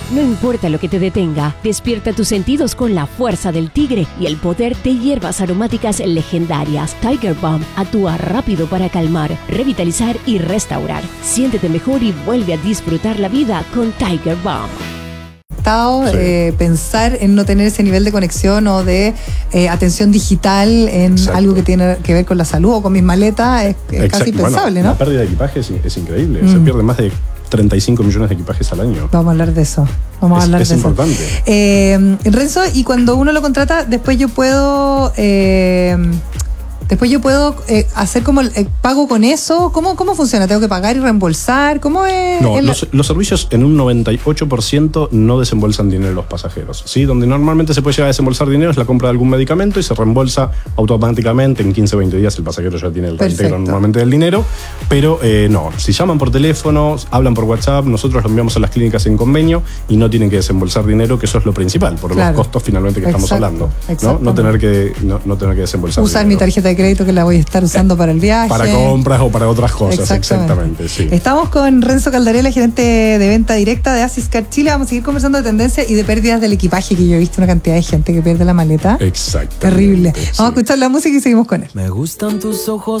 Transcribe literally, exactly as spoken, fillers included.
No importa lo que te detenga, despierta tus sentidos con la fuerza del tigre y el poder de hierbas aromáticas legendarias. Tiger Balm actúa rápido para calmar, revitalizar y restaurar. Siéntete mejor y vuelve a disfrutar la vida con Tiger Balm. Sí. Eh, pensar en no tener ese nivel de conexión o de eh, atención digital en Exacto. algo que tiene que ver con la salud o con mis maletas es, es casi impensable, bueno, ¿no? La pérdida de equipaje es, es increíble. Mm. Se pierde más de treinta y cinco millones de equipajes al año. Vamos a hablar de eso. Vamos es, a hablar es de importante. eso. Eh, Renzo, y cuando uno lo contrata, después yo puedo... Eh, Después yo puedo eh, hacer como el eh, pago con eso. ¿Cómo, ¿Cómo funciona? ¿Tengo que pagar y reembolsar? ¿Cómo es? No, el... los, los servicios en un noventa y ocho por ciento no desembolsan dinero los pasajeros. ¿Sí? Donde normalmente se puede llegar a desembolsar dinero es la compra de algún medicamento y se reembolsa automáticamente. En quince o veinte días el pasajero ya tiene el reintegro normalmente del dinero. Pero eh, no, si llaman por teléfono, hablan por WhatsApp, nosotros lo enviamos a las clínicas en convenio y no tienen que desembolsar dinero, que eso es lo principal, por claro. los costos finalmente que Exacto. estamos hablando. ¿no? No, tener que, no, no tener que desembolsar Usar dinero. mi tarjeta de crédito que la voy a estar usando para el viaje. Para compras o para otras cosas, exactamente. exactamente sí. Estamos con Renzo Caldarela, gerente de venta directa de Asiscar Chile. Vamos a seguir conversando de tendencia y de pérdidas del equipaje, que yo he visto una cantidad de gente que pierde la maleta. Exacto. Terrible. Sí. Vamos a escuchar la música y seguimos con él. Me gustan tus ojos.